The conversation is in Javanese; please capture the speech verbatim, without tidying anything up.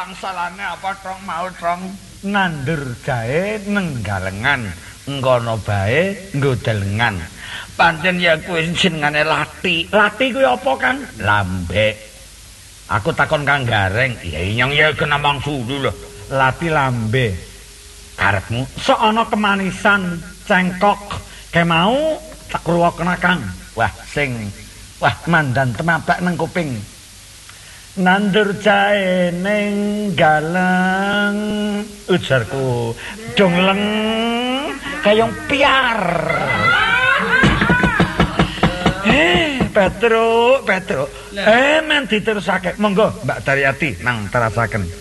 wangsalane apa tong mau tong nandur jahe nenggalengan ngono bae nggodelengan. Pancen ya kuwi jenengane lati. Lati kuwi apa, Kang? Lambe. Aku takon Kang Gareng, ya nyong ya kenamang sulu lho. Lati lambe. Karepmu sok ana kemanisan cengkok ke mau tak ruwakna Kang. Wah sing wah mandan temabak nang kuping. Nandur jahe ning galeng ujarku dongleng kayong piar. Eh Petro, Petro. Eh men diterusake. Monggo Mbak Daryati nang terasaken.